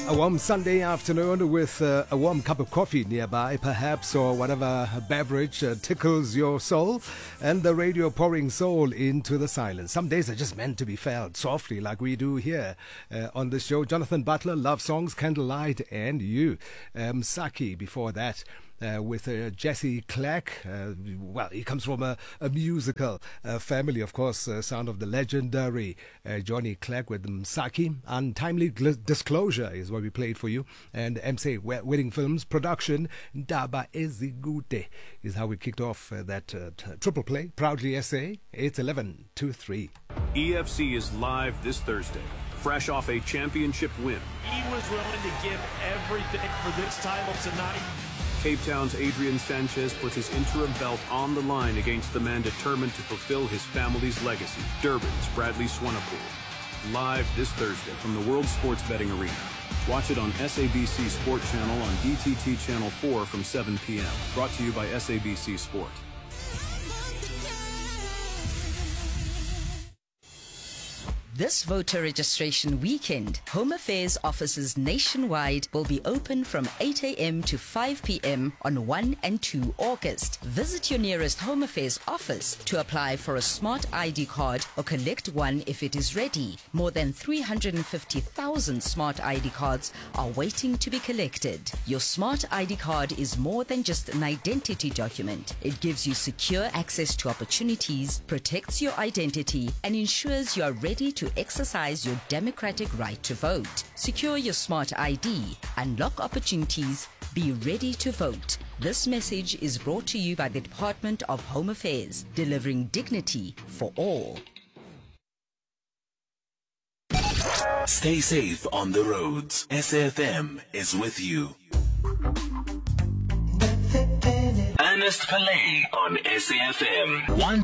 A warm Sunday afternoon with a warm cup of coffee nearby, perhaps, or whatever beverage tickles your soul, and the radio pouring soul into the silence. Some days are just meant to be felt softly, like we do here on the show. Jonathan Butler, Love Songs, Candlelight, and You. Saki before that. With Jesse Clark. Well, he comes from a musical family, of course. Sound of the legendary Johnny Clark with Msaki. Untimely Disclosure is what we played for you. And MC Wedding Films production, Ndaba Ezigute, is how we kicked off that triple play. Proudly SA, 8-11-2-3. EFC is live this Thursday, fresh off a championship win. He was willing to give everything for this title tonight. Cape Town's Adrian Sanchez put his interim belt on the line against the man determined to fulfill his family's legacy, Durban's Bradley Swanepoel. Live this Thursday from the World Sports Betting Arena. Watch it on SABC Sport Channel on DTT Channel 4 from 7 p.m. Brought to you by SABC Sport. This voter registration weekend, Home Affairs offices nationwide will be open from 8 a.m. to 5 p.m. on 1 and 2 August. Visit your nearest Home Affairs office to apply for a smart ID card or collect one if it is ready. More than 350,000 smart ID cards are waiting to be collected. Your smart ID card is more than just an identity document. It gives you secure access to opportunities, protects your identity, and ensures you are ready to exercise your democratic right to vote. Secure your smart ID, unlock opportunities, be ready to vote. This message is brought to you by the Department of Home Affairs, delivering dignity for all. Stay safe on the roads. SAFM is with you. Ernest Pillay on SAFM.